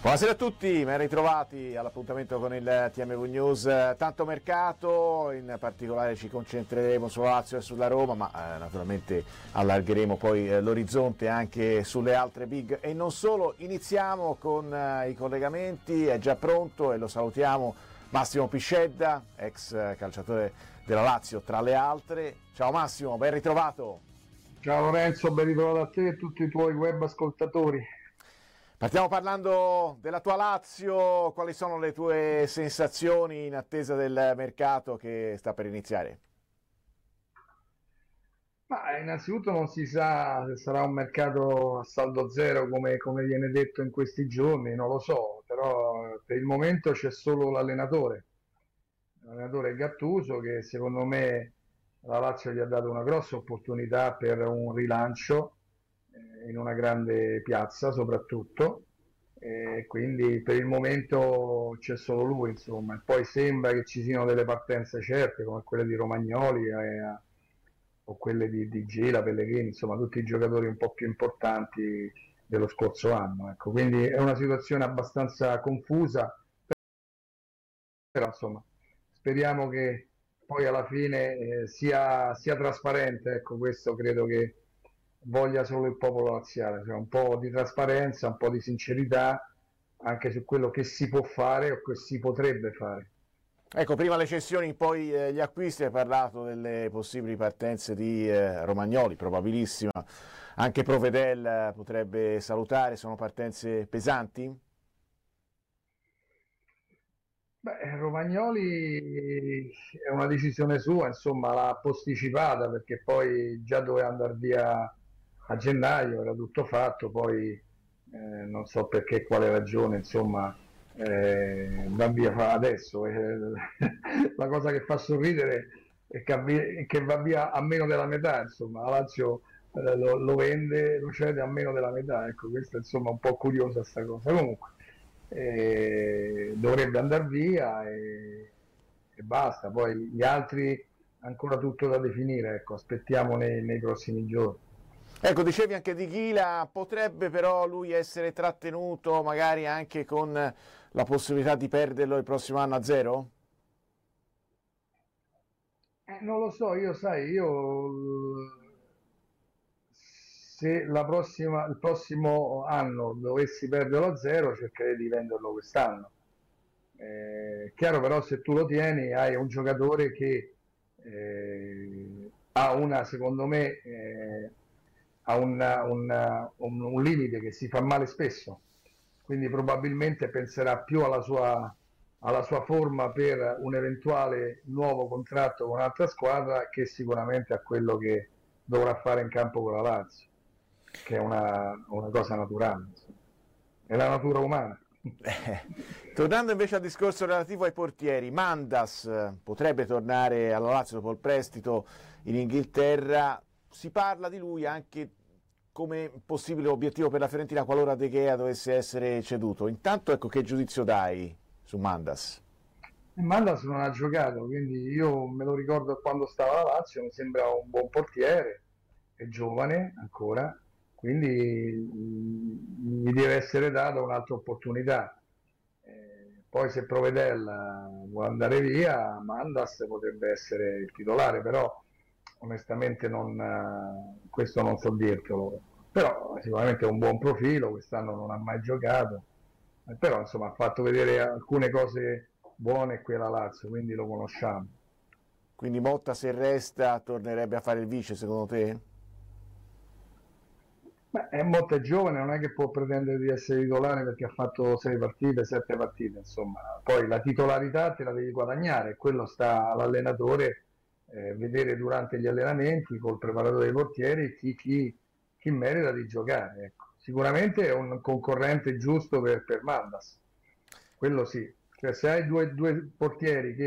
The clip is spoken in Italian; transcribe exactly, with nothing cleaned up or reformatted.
Buonasera a tutti, ben ritrovati all'appuntamento con il T M V News. Tanto mercato, in particolare ci concentreremo sulla Lazio e sulla Roma, ma eh, naturalmente allargheremo poi eh, l'orizzonte anche sulle altre big e non solo. Iniziamo con eh, i collegamenti, è già pronto e lo salutiamo Massimo Piscedda, ex calciatore della Lazio tra le altre. Ciao Massimo, ben ritrovato. Ciao Lorenzo, ben ritrovato a te e a tutti i tuoi web ascoltatori. Partiamo parlando della tua Lazio, quali sono le tue sensazioni in attesa del mercato che sta per iniziare? Ma innanzitutto non si sa se sarà un mercato a saldo zero come, come viene detto in questi giorni, non lo so, però per il momento c'è solo l'allenatore, l'allenatore Gattuso, che secondo me la Lazio gli ha dato una grossa opportunità per un rilancio eh, in una grande piazza soprattutto. E quindi per il momento c'è solo lui, insomma, e poi sembra che ci siano delle partenze certe come quelle di Romagnoli eh, o quelle di, di Gila, Pellegrini, insomma tutti i giocatori un po' più importanti dello scorso anno, ecco. Quindi è una situazione abbastanza confusa, però insomma speriamo che poi alla fine eh, sia, sia trasparente, ecco. Questo credo che voglia solo il popolo laziale, cioè un po' di trasparenza, un po' di sincerità anche su quello che si può fare o che si potrebbe fare. Ecco, prima le cessioni, poi eh, gli acquisti, hai parlato delle possibili partenze di eh, Romagnoli, probabilissima, anche Provedel eh, potrebbe salutare, sono partenze pesanti? Beh, Romagnoli è una decisione sua, insomma l'ha posticipata perché poi già doveva andare via a gennaio, era tutto fatto, poi eh, non so perché, quale ragione, insomma, eh, va via adesso. Eh, la cosa che fa sorridere è che, avvi- che va via a meno della metà, insomma, la Lazio eh, lo, lo vende, lo cede a meno della metà, ecco, questa insomma è un po' curiosa sta cosa. Comunque, eh, dovrebbe andare via e, e basta, poi gli altri ancora tutto da definire, ecco, aspettiamo nei, nei prossimi giorni. Ecco, dicevi anche di Ghila, potrebbe però lui essere trattenuto magari anche con la possibilità di perderlo il prossimo anno a zero? Eh, non lo so, io sai, io se la prossima, il prossimo anno dovessi perderlo a zero, cercherei di venderlo quest'anno. Eh, chiaro però, se tu lo tieni hai un giocatore che eh, ha una, secondo me, eh, ha una- una- un, un limite che si fa male spesso, quindi probabilmente penserà più alla sua, alla sua forma per un eventuale nuovo contratto con un'altra squadra che sicuramente a quello che dovrà fare in campo con la Lazio, che è una, una cosa naturale, insomma. È la natura umana. Eh, tornando invece al discorso relativo ai portieri, Mandas eh, potrebbe tornare alla Lazio dopo il prestito in Inghilterra, si parla di lui anche come possibile obiettivo per la Fiorentina qualora De Gea dovesse essere ceduto. Intanto ecco, che giudizio dai su Mandas? Mandas non ha giocato, quindi io me lo ricordo quando stava alla Lazio, mi sembra un buon portiere, è giovane ancora, quindi mh, gli deve essere data un'altra opportunità. Eh, poi se Provedel vuole andare via, Mandas potrebbe essere il titolare, però onestamente non, eh, questo non so dirtelo. Però sicuramente è un buon profilo, quest'anno non ha mai giocato, eh, però insomma ha fatto vedere alcune cose buone qui alla Lazio, quindi lo conosciamo. Quindi Motta se resta tornerebbe a fare il vice secondo te? Beh, è molto giovane, non è che può pretendere di essere titolare perché ha fatto sei partite, sette partite, insomma. Poi la titolarità te la devi guadagnare, quello sta all'allenatore eh, vedere durante gli allenamenti col preparatore dei portieri chi, chi, chi merita di giocare. Ecco. Sicuramente è un concorrente giusto per, per Mandas, quello sì. Cioè, se hai due, due portieri che